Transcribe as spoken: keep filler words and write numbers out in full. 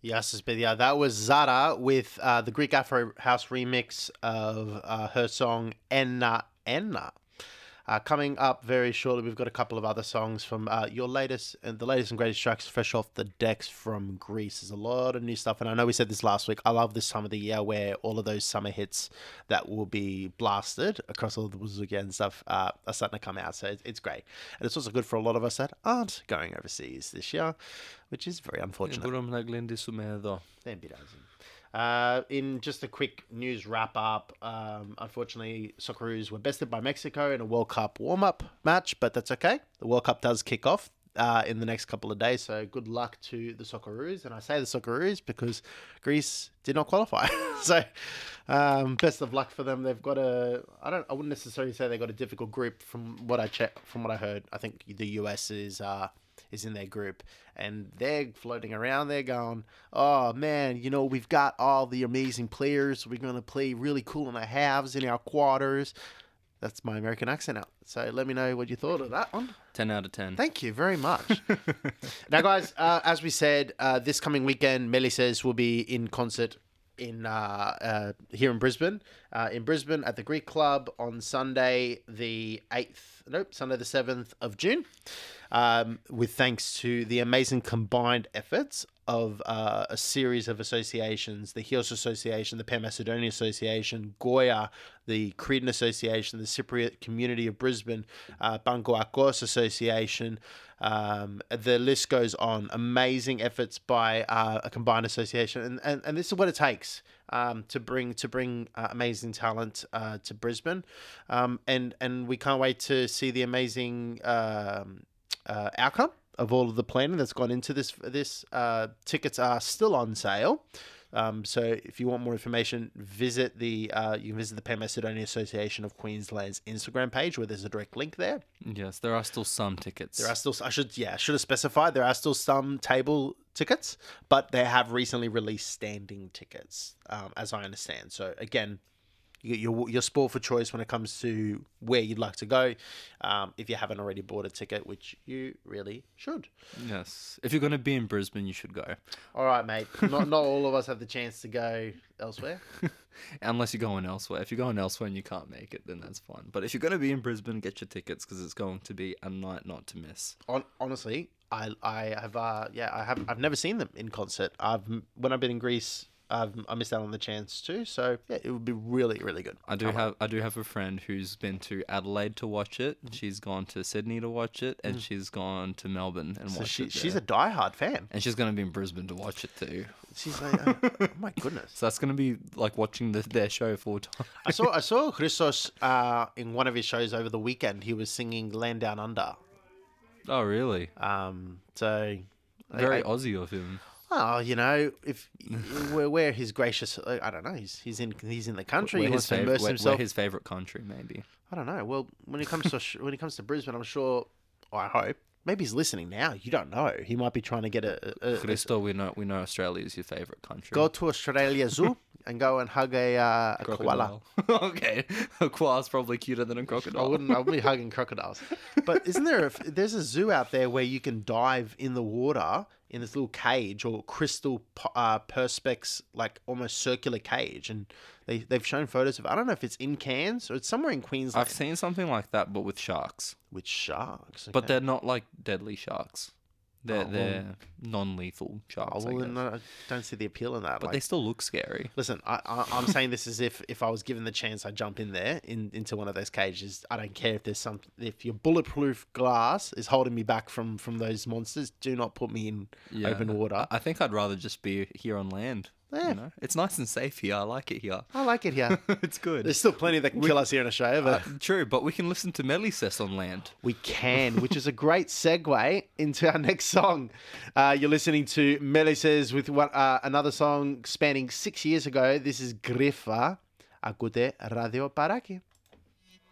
Yes, Spedia. That was Zara with uh, the Greek Afro House remix of uh, her song Enna Enna. Uh, coming up very shortly, we've got a couple of other songs from uh, your latest and the latest and greatest tracks fresh off the decks from Greece. There's a lot of new stuff, and I know we said this last week. I love this time of the year where all of those summer hits that will be blasted across all the Buzuki and stuff uh, are starting to come out, so it's, it's great. And it's also good for a lot of us that aren't going overseas this year, which is very unfortunate. Δεν πειράζει. Uh, in just a quick news wrap-up, um, unfortunately, Socceroos were bested by Mexico in a World Cup warm-up match, but that's okay. The World Cup does kick off uh, in the next couple of days, so good luck to the Socceroos. And I say the Socceroos because Greece did not qualify. so um, best of luck for them. They've got a... I don't. I wouldn't necessarily say they got a difficult group from what I check, from what I heard. I think the U S is... Uh, is in their group, and they're floating around there going, oh man, you know, we've got all the amazing players, we're going to play really cool in our halves, in our quarters. That's my American accent out. So let me know what you thought of that one. ten out of ten. Thank you very much. Now guys, uh, as we said, uh, this coming weekend, Melisses will be in concert in uh, uh, here in Brisbane, uh, in Brisbane at the Greek Club on Sunday the eighth, nope, Sunday the seventh of June, um, with thanks to the amazing combined efforts of uh, a series of associations, the Chios Association, the Pan-Macedonia Association, Goya, the Cretan Association, the Cypriot Community of Brisbane, uh, Banco Akos Association. Um, the list goes on. Amazing efforts by uh, a combined association, and, and and this is what it takes um, to bring to bring uh, amazing talent uh, to Brisbane, um, and and we can't wait to see the amazing um, uh, outcome of all of the planning that's gone into this. This uh, tickets are still on sale. Um, so if you want more information, visit the uh, you can visit the Pan Macedonia Association of Queensland's Instagram page, where there's a direct link there. Yes, there are still some tickets. There are still I should yeah I should have specified there are still some table tickets, but they have recently released standing tickets, um, as I understand. So again, you get your your sport for choice when it comes to where you'd like to go, um, if you haven't already bought a ticket, which you really should. Yes. If you're going to be in Brisbane, you should go. All right, mate. Not not all of us have the chance to go elsewhere. Unless you're going elsewhere. If you're going elsewhere and you can't make it, then that's fine. But if you're going to be in Brisbane, get your tickets because it's going to be a night not to miss. On, honestly, I I have uh yeah I have I've never seen them in concert. I've when I've been in Greece, I've, I missed out on the chance too, so yeah, it would be really, really good. I do Come have on. I do have a friend who's been to Adelaide to watch it. She's gone to Sydney to watch it, and mm. she's gone to Melbourne and so watched she, it. There. She's a diehard fan, and she's going to be in Brisbane to watch it too. She's like, oh, oh my goodness! So that's going to be like watching the, their show four times. I saw I saw Christos uh, in one of his shows over the weekend. He was singing "Land Down Under." Oh, really? Um, so very I, Aussie of him. Oh, you know, if where, where his gracious, I don't know, he's he's in he's in the country. Where he wants fav- to immerse where, himself. Where his favorite country, maybe. I don't know. Well, when it comes to when it comes to Brisbane, I'm sure. Or I hope maybe he's listening now. You don't know. He might be trying to get a. a, a Christo, we know we know Australia is your favorite country. Go to Australia Zoo and go and hug a, uh, a koala. Okay, a koala's probably cuter than a crocodile. I wouldn't. I wouldn't be hugging crocodiles. But isn't there? A, there's a zoo out there where you can dive in the water in this little cage or crystal uh, perspex, like almost circular cage, and they they've shown photos of. I don't know if it's in Cairns or it's somewhere in Queensland. I've seen something like that, but with sharks. With sharks, okay. But they're not like deadly sharks. They're oh, well, they're non-lethal sharks. Oh, well, I, then I don't see the appeal in that. But like, they still look scary. Listen, I, I, I'm saying this as if if I was given the chance, I'd jump in there in, into one of those cages. I don't care if there's some if your bulletproof glass is holding me back from, from those monsters. Do not put me in yeah. open water. I think I'd rather just be here on land. Yeah. You know? It's nice and safe here. I like it here. I like it here. It's good. There's still plenty that can we, kill us here in Australia. But... Uh, true, but we can listen to Melisses on land. We can, which is a great segue into our next song. Uh, you're listening to Melisses with what, uh, another song spanning six years ago. This is Grifa. Akute Radio Paraki.